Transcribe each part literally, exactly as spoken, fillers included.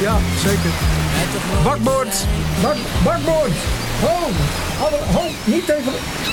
Ja, zeker. Bakboord. Bak, bakboord. Ho, alle, ho, niet tegen...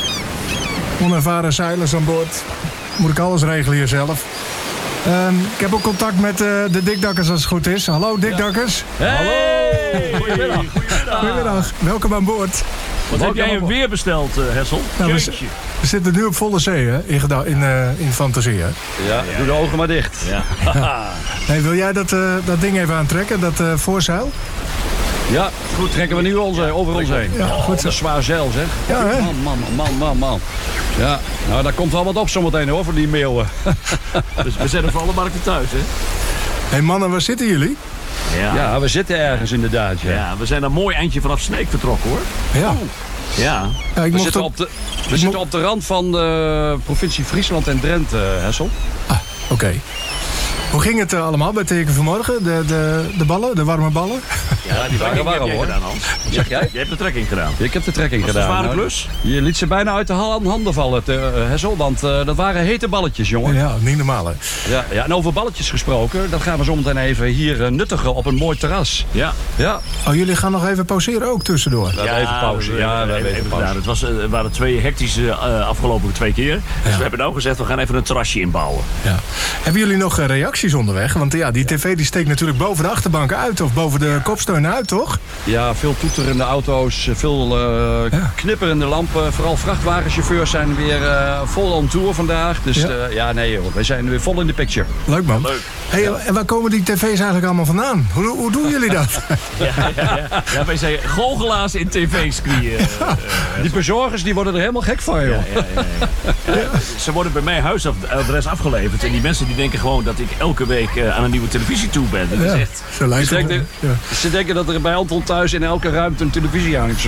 Onervaren zeilers aan boord. Moet ik alles regelen hier zelf. Um, ik heb ook contact met uh, de dikdakkers als het goed is. Hallo dikdakkers. Hey. Hallo. Goedemiddag. Goedemiddag. Goedemiddag. Welkom aan boord. Wat heb jij weer besteld, uh, Hessel? Nou, we, we zitten nu op volle zee, hè? In, in, uh, in fantasie. Hè? Ja, ja, doe de ogen maar dicht. Ja. Hey, wil jij dat, uh, dat ding even aantrekken, dat uh, voorzeil? Ja, goed, trekken we nu onze, over ons heen. Ja, goed, oh, dat is zwaar zeil, zeg. Ja, hè? Man, man, man, man, man. Ja, nou, daar komt wel wat op zometeen, hoor, voor die meeuwen. Dus we zijn er voor alle markten thuis, hè? Hé hey, mannen, waar zitten jullie? Ja. ja, we zitten ergens inderdaad, ja. Ja, we zijn een mooi eindje vanaf Sneek vertrokken, hoor. Ja. Ja. ja ik we mocht zitten, op... op de, we zitten op de rand van de provincie Friesland en Drenthe, Hessel. Ah, oké. Okay. Hoe ging het uh, allemaal bij Teken vanmorgen? De, de, de ballen, de warme ballen? Ja, die waren warm, hoor. Gedaan, Hans. Zeg jij? Je hebt de trekking gedaan. Ik heb de trekking Was gedaan. Dat was een zware klus? Je liet ze bijna uit de handen vallen, te, uh, Hessel. Want uh, dat waren hete balletjes, jongen. Ja, niet normaal, hè? Ja, ja, en over balletjes gesproken, dat gaan we zo meteen even hier uh, nuttigen op een mooi terras. Ja. ja. Oh, jullie gaan nog even pauzeren ook tussendoor? Ja, even pauze. Ja, we hebben even pauze. Het was, uh, waren twee hectische uh, afgelopen twee keer. Dus ja. we hebben nou gezegd, we gaan even een terrasje inbouwen. Ja. Hebben jullie nog uh, reacties onderweg? Want ja, die tv die steekt natuurlijk boven de achterbank uit. Of boven de kopsteun uit, toch? Ja, veel toeterende auto's, veel uh, ja. knipperende lampen. Vooral vrachtwagenchauffeurs zijn weer uh, vol on tour vandaag. Dus ja, uh, ja nee joh, wij zijn weer vol in de picture. Leuk man. Ja, leuk. Hey, ja. En waar komen die tv's eigenlijk allemaal vandaan? Hoe, hoe doen jullie dat? ja, ja, ja. ja, wij zijn goochelaars in tv-screen. Uh, ja. Die bezorgers die worden er helemaal gek van, joh. Ja, ja, ja, ja. Ja, ze worden bij mij huisadres afgeleverd. En die mensen die denken gewoon dat ik elke week uh, aan een nieuwe televisie toe ben. Dat ja, is echt... Ze, ze, denken, ja. ze denken dat er bij Anton thuis in elke ruimte een televisie hangt.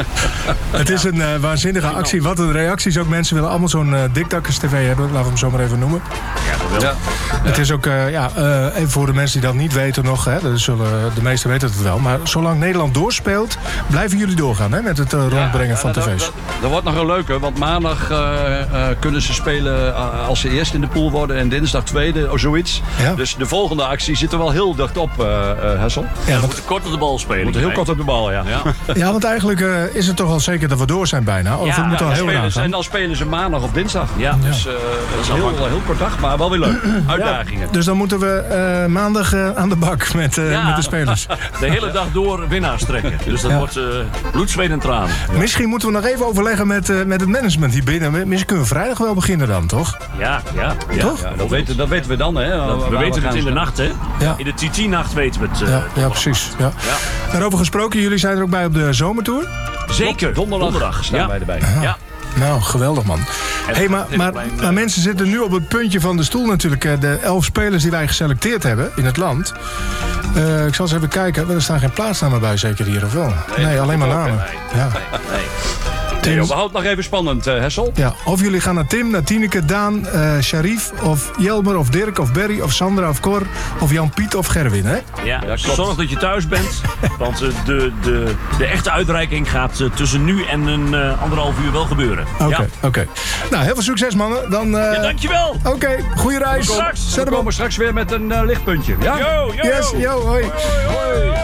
Het is een uh, waanzinnige actie. Wat een reacties ook. Mensen willen allemaal zo'n uh, dikdakkers tv hebben. Laten we hem zo maar even noemen. Ja, dat wel. Ja. Het is ook, uh, ja, uh, even voor de mensen die dat niet weten nog. Hè, dat zullen, de meesten weten het wel. Maar zolang Nederland doorspeelt, blijven jullie doorgaan hè, met het uh, rondbrengen ja, van dat, tv's. Dat, dat wordt nog een leuke. Want maandag uh, uh, kunnen ze spelen uh, als ze eerst in de pool worden. En dinsdag tweede of zoiets. Ja. Dus de volgende actie zit er wel heel dicht op, uh, uh, Hessel. Ja, we moeten kort op de bal spelen. We moeten heel kort op de bal, ja. Ja, ja want eigenlijk uh, is het toch al zeker dat we door zijn bijna. Of ja, we moeten ja, al heel spelen ze, aan. En dan spelen ze maandag of dinsdag. Ja, ja. Dus uh, dat is een heel, heel kort dag, maar wel weer leuk. Uitdagingen. Ja, dus dan moeten we uh, maandag uh, aan de bak met, uh, ja. met de spelers. De hele dag door winnaars trekken. Dus dat ja. wordt uh, bloed, zweet en tranen. Ja. Misschien moeten we nog even overleggen met, uh, met het management hier binnen. Misschien kunnen we vrijdag wel beginnen dan, toch? Ja, ja. ja. Toch? Ja, dat, weten, dat weten we dan, hè? Dat, we weten we het in de nacht, hè? Ja. In de T T-nacht weten we het. Uh, ja, ja, precies. Ja. Ja. Daarover gesproken, jullie zijn er ook bij op de zomertour? Zeker. Donderdag, Donderdag staan ja. wij erbij. Ja. ja. Nou, geweldig man. Hey, maar, maar, maar mensen zitten nu op het puntje van de stoel natuurlijk. De elf spelers die wij geselecteerd hebben in het land. Uh, ik zal eens even kijken. Er staan geen plaatsnamen bij zeker hier, of wel? Nee, nee alleen maar namen. Nee. Ja. Nee. Tim, nee, we houden het nog even spannend, uh, Hessel. Ja, of jullie gaan naar Tim, naar Tineke, Daan, uh, Sharif, of Jelmer, of Dirk, of Berry, of Sandra, of Cor, of Jan-Piet, of Gerwin, hè? Ja, ja zorg dat je thuis bent. Want uh, de, de, de echte uitreiking gaat uh, tussen nu en een uh, anderhalf uur wel gebeuren. Oké, okay, ja. oké. Okay. Nou, heel veel succes, mannen. Dan, uh... ja, dankjewel. Oké, okay, goede reis. We komen, we komen straks weer met een uh, lichtpuntje. Ja? Yo, yo, yes, yo, hoi. hoi, hoi, hoi.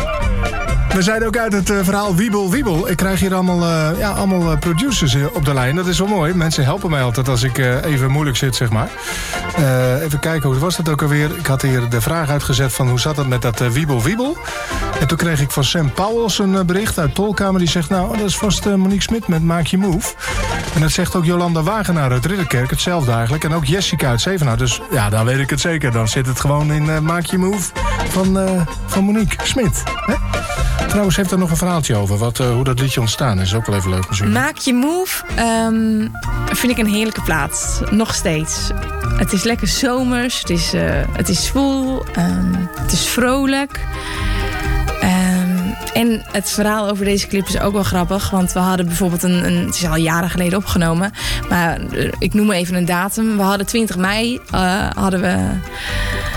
We zeiden ook uit het uh, verhaal Wiebel, Wiebel. Ik krijg hier allemaal, uh, ja, allemaal uh, producers uh, op de lijn. Dat is wel mooi. Mensen helpen mij altijd als ik uh, even moeilijk zit, zeg maar. Uh, even kijken, hoe was dat ook alweer? Ik had hier de vraag uitgezet van hoe zat het met dat uh, Wiebel, Wiebel. En toen kreeg ik van Sam Pauwels een uh, bericht uit Tolkamer. Die zegt, nou, dat is vast uh, Monique Smit met Maak Je Move. En dat zegt ook Jolanda Wagenaar uit Ridderkerk. Hetzelfde eigenlijk. En ook Jessica uit Zevenaar. Dus ja, dan weet ik het zeker. Dan zit het gewoon in uh, Maak Je Move van, uh, van Monique Smit. Hè? Trouwens heeft er nog een verhaaltje over. Wat, uh, hoe dat liedje ontstaan is. Ook wel even leuk misschien. Maak Je Move um, vind ik een heerlijke plaat. Nog steeds. Het is lekker zomers. Het is, uh, het is zwoel. Um, het is vrolijk. Um, en het verhaal over deze clip is ook wel grappig. Want we hadden bijvoorbeeld een... een het is al jaren geleden opgenomen. Maar uh, ik noem even een datum. We hadden twintig mei. Uh, hadden we...